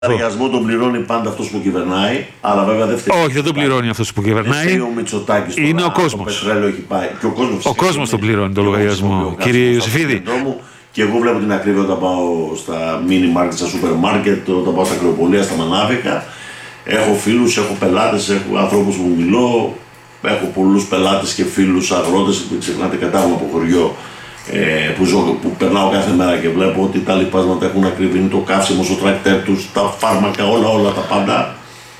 Λογαριασμό τον πληρώνει πάντα αυτός που κυβερνάει, αλλά βέβαια δεν φταίει. Όχι, δεν τον πληρώνει αυτός που κυβερνάει. Ο Μητσοτάκης τώρα, είναι ο κόσμος. Το πετρέλαιο έχει πάει. Και ο κόσμος τον πληρώνει το λογαριασμό. Κύριε Ιωσήφιδη. Και εγώ βλέπω την ακρίβεια όταν πάω στα mini market, στα σούπερ μάρκετ, όταν πάω στα κρεοπολία, στα μανάβικα. Έχω φίλους, έχω πελάτες, έχω ανθρώπους που μιλώ. Έχω πολλούς πελάτες και φίλους αγρότες που ξεχνάτε κατάγομαι από χωριό. Που περνάω κάθε μέρα και βλέπω ότι τα λοιπάσματα έχουν ακριβήνει, το καύσιμο στο τρακτέρ τους, τα φάρμακα, όλα τα πάντα.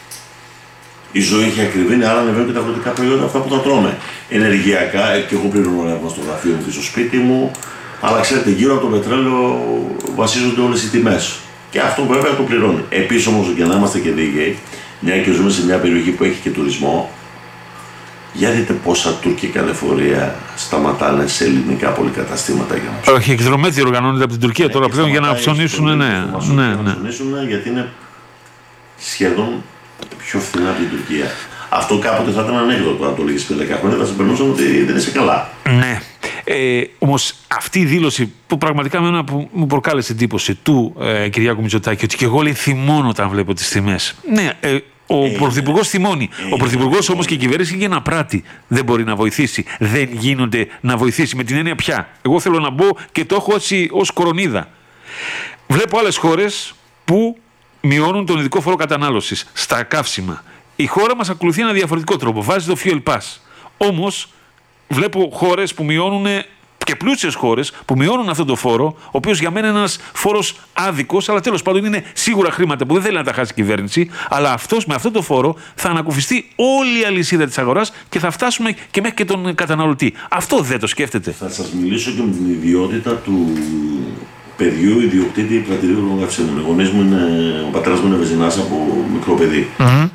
Η ζωή έχει ακριβήνει, άρα ανεβαίνουν και τα αγροτικά προϊόντα αυτά που τα τρώμε. Ενεργειακά, και εγώ πληρώνω ρεύμα στο γραφείο μου και στο σπίτι μου, αλλά ξέρετε, γύρω από το πετρέλαιο βασίζονται όλες οι τιμές. Και αυτό βέβαια το πληρώνει. Επίσης όμως, για να είμαστε και δίκαιοι, μια και ζούμε σε μια περιοχή που έχει και τουρισμό, για δείτε πόσα τουρκικά λεωφορεία σταματάνε σε ελληνικά πολυκαταστήματα για να ψωνίσουν. Όχι, εκδρομές διοργανώνονται από την Τουρκία τώρα πλέον για να ψωνίσουν, ναι. Να ψωνίσουν, γιατί είναι σχεδόν πιο φθηνά από την Τουρκία. Αυτό κάποτε θα ήταν ανέκδοτο, αν το λέγεις πριν 10 χρόνια, θα συμπερνούσαν ότι δεν είσαι καλά. Ναι. Όμως αυτή η δήλωση που πραγματικά εμένα που μου προκάλεσε εντύπωση του Κυριάκου Μητσοτάκη, ότι και εγώ λέει θυμώνω όταν βλέπω τις τιμές. Ναι, ο Πρωθυπουργός θυμώνει. Ο Πρωθυπουργός όμως και η κυβέρνηση για να πράττει δεν μπορεί να βοηθήσει. Δεν γίνονται να βοηθήσει. Με την έννοια πια. Εγώ θέλω να μπω και το έχω έτσι ως κορονίδα. Βλέπω άλλες χώρες που μειώνουν τον ειδικό φόρο κατανάλωσης στα καύσιμα. Η χώρα μας ακολουθεί ένα διαφορετικό τρόπο. Βάζει το fuel pass. Όμως βλέπω χώρες που μειώνουν, και πλούσιες χώρες που μειώνουν αυτόν τον φόρο, ο οποίος για μένα είναι ένας φόρος άδικος, αλλά τέλος πάντων είναι σίγουρα χρήματα που δεν θέλει να τα χάσει η κυβέρνηση, αλλά αυτός με αυτόν τον φόρο θα ανακουφιστεί όλη η αλυσίδα της αγοράς και θα φτάσουμε και μέχρι και τον καταναλωτή. Αυτό δεν το σκέφτεται. Θα σας μιλήσω και με την ιδιότητα του παιδιού ιδιοκτήτη πρατηρίου των καυσίμων. Ο πατέρας μου είναι βεζινάς από μικρό παιδί.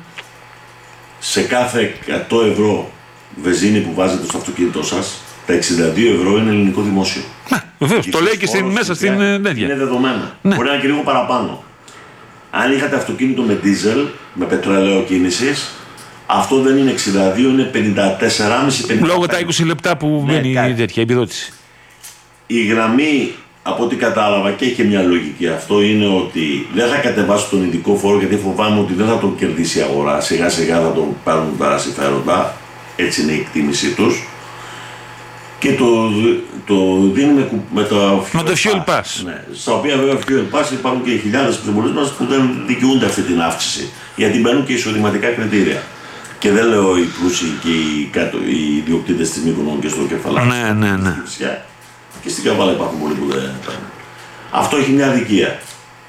Σε κάθε 100 ευρώ βεζίνη που βάζετε στο αυτοκίνητό σας, τα 62 ευρώ είναι ελληνικό δημόσιο. Βεβαίως, το λέει και μέσα στην τέτοια. Είναι δεδομένα. Ναι. Μπορεί να είναι και λίγο παραπάνω. Αν είχατε αυτοκίνητο με δίζελ, με πετρέλαιο κίνησης, αυτό δεν είναι 62, είναι 54,5-55. Λόγω τα 20 λεπτά που βγαίνει η τέτοια επιδότηση. Η γραμμή, από ό,τι κατάλαβα, και έχει μια λογική αυτό, είναι ότι δεν θα κατεβάσω τον ειδικό φόρο γιατί φοβάμαι ότι δεν θα τον κερδίσει η αγορά. Σιγά σιγά θα τον πάρουν τα συμφέροντα. Έτσι είναι η εκτίμησή τους. Και το δίνουμε με το fuel pass. Ναι, στα οποία βέβαια fuel pass υπάρχουν και χιλιάδες πολίτες μας που δεν δικαιούνται αυτή την αύξηση. Γιατί μπαίνουν και εισοδηματικά κριτήρια. Και δεν λέω οι πλούσιοι και οι ιδιοκτήτες της Μύκονος και στο Κεφαλάκι. Ναι. Και στην Καβάλα υπάρχουν πολλοί που δεν παίρνουν. Αυτό έχει μια αδικία.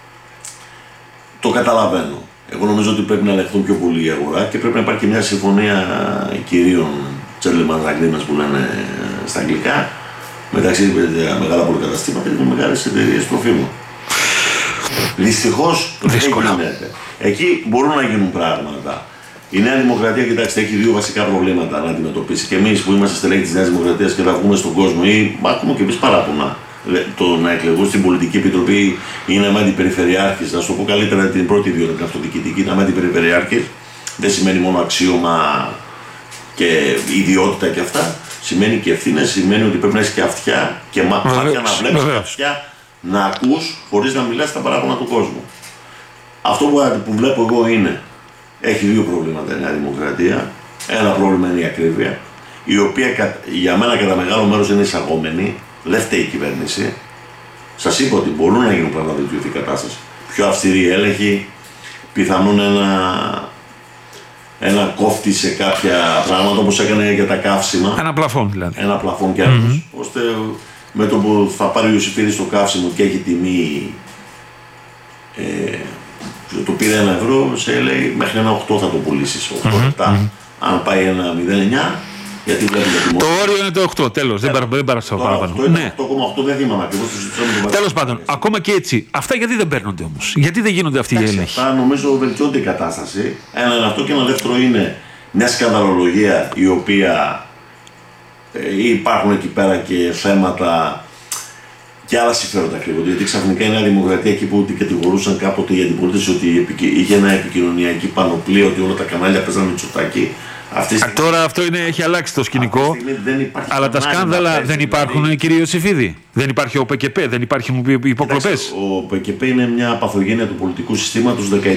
Το καταλαβαίνω. Εγώ νομίζω ότι πρέπει να ελεγχθούν πιο πολύ η αγορά και πρέπει να υπάρχει και μια συμφωνία κυρίων gentleman's agreements που λένε στα αγγλικά μεταξύ μεγάλα πολυκαταστήματα και μεγάλες εταιρείες τροφίμων. Δυστυχώς δεν γίνεται. Εκεί μπορούν να γίνουν πράγματα. Η Νέα Δημοκρατία, κοιτάξτε, έχει δύο βασικά προβλήματα να αντιμετωπίσει. Και εμείς που είμαστε στελέχοι της Νέας Δημοκρατίας και θα βγούμε στον κόσμο, ή ακούμε και εμείς παράπονα, το να εκλεγούν στην Πολιτική Επιτροπή ή να είμαι αντιπεριφερειάρχης, να σου το πω καλύτερα την πρώτη ιδιότητα, την αυτοδιοικητική, να είμαι αντιπεριφερειάρχης, δεν σημαίνει μόνο αξίωμα και ιδιότητα και αυτά. Σημαίνει και ευθύνες, σημαίνει ότι πρέπει να έχεις και αυτιά και μάτια να βλέπεις και αυτιά να ακούς χωρίς να μιλάς τα παράπονα του κόσμου. Αυτό που βλέπω εγώ είναι. Έχει δύο προβλήματα η Νέα Δημοκρατία. Ένα πρόβλημα είναι η ακρίβεια, η οποία για μένα κατά μεγάλο μέρος είναι εισαγόμενη, δεν φταίει η κυβέρνηση. Σας είπα ότι μπορούν να γίνουν πράγματα να βελτιωθεί η κατάσταση. Πιο αυστηρή έλεγχη, πιθανόν ένα κόφτη σε κάποια πράγματα όπως έκανε για τα καύσιμα. Ένα πλαφόν δηλαδή. Ένα πλαφόν κι άλλος, ώστε με το που θα πάρει ο Ιωσήφιδης το καύσιμο και έχει τιμή. Το πήρε 1 ευρώ, σε λέει μέχρι ένα 8 θα το πουλήσεις, 8 λεπτά. Αν πάει ένα 0,9, γιατί βλέπετε το όριο είναι το 8, τέλος, δεν παραστάω παραπάνω. Το 8,8 δεν θυμάμαι ακριβώς. Τέλος πάντων, ακόμα και έτσι, αυτά γιατί δεν παίρνονται όμως, γιατί δεν γίνονται αυτοί οι έλεγχοι. Αυτά νομίζω βελτιώνται η κατάσταση. Ένα είναι αυτό και ένα δεύτερο είναι μια σκανδαλολογία η οποία υπάρχουν εκεί πέρα και θέματα και άλλα συμφέροντα κρύβονται. Γιατί ξαφνικά η Νέα Δημοκρατία, εκεί που την κατηγορούσαν κάποτε η αντιπολίτευση ότι είχε ένα επικοινωνιακή πανοπλία, ότι όλα τα κανάλια παίζανε Μητσοτάκη, Τώρα αυτό έχει αλλάξει το σκηνικό. Αλλά τα σκάνδαλα δεν υπάρχουν, κύριε Ιωσήφιδη. Δεν υπάρχει ο ΠΚΠ, δεν υπάρχουν υποκλοπές. Ο ΠΚΠ είναι μια παθογένεια του πολιτικού συστήματος